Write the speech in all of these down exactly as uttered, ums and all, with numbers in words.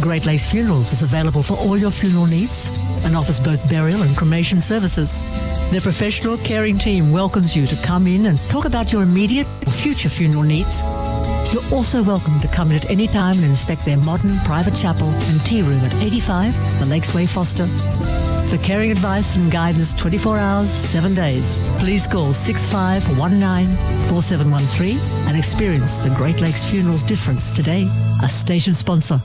Great Lakes Funerals is available for all your funeral needs and offers both burial and cremation services. Their professional, caring team welcomes you to come in and talk about your immediate or future funeral needs. You're also welcome to come in at any time and inspect their modern private chapel and tea room at eighty-five The Lakes Way, Foster. For caring advice and guidance twenty-four hours, seven days, please call six five one nine, four seven one three and experience the Great Lakes Funerals difference today. A station sponsor.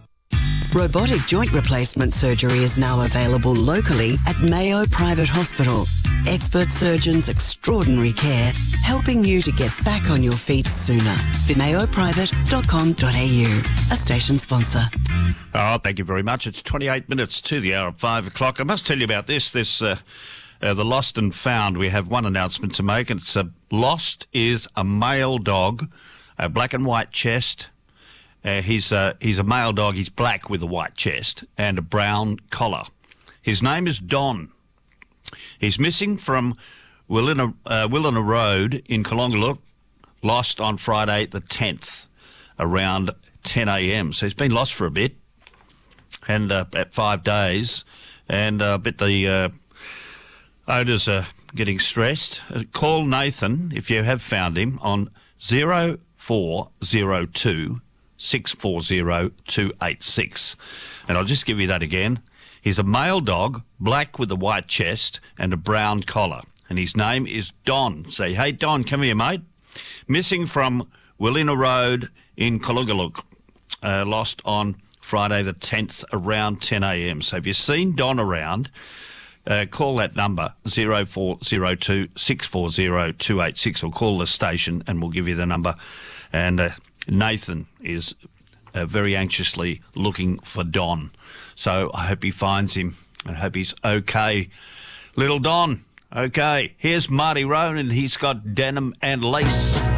Robotic joint replacement surgery is now available locally at Mayo Private Hospital. Expert surgeons, extraordinary care, helping you to get back on your feet sooner. visit mayo private dot com dot a u, a station sponsor. Oh, thank you very much. It's twenty-eight minutes to the hour of five o'clock. I must tell you about this. This uh, uh, the Lost and Found. We have one announcement to make. And it's uh, Lost is a male dog, a black and white chest. Uh, he's, uh, he's a male dog. He's black with a white chest and a brown collar. His name is Don. He's missing from Willina, uh, Willina Road in Kalongaluk, lost on Friday the tenth, around ten a m. So he's been lost for a bit, and uh, at five days, and uh, I bet the uh, owners are getting stressed. Uh, call Nathan if you have found him on zero four zero two, six four zero, two eight six. And I'll just give you that again. He's a male dog, black with a white chest and a brown collar. And his name is Don. Say, hey, Don, come here, mate. Missing from Willina Road in Kalungaluk. Uh, lost on Friday the tenth around ten a m. So if you've seen Don around, uh, call that number, zero four zero two, six four zero, two eight six, or call the station and we'll give you the number. And uh, Nathan is uh, very anxiously looking for Don. So I hope he finds him. I hope he's okay. Little Don, okay. Here's Marty Ronan. He's got Denim and Lace.